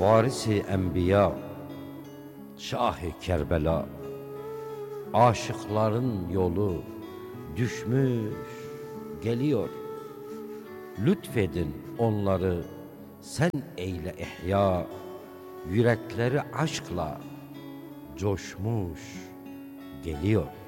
varisi enbiya, Şah-ı Kerbela, aşıkların yolu düşmüş geliyor. Lütfedin onları sen eyle ihya, yürekleri aşkla coşmuş geliyor.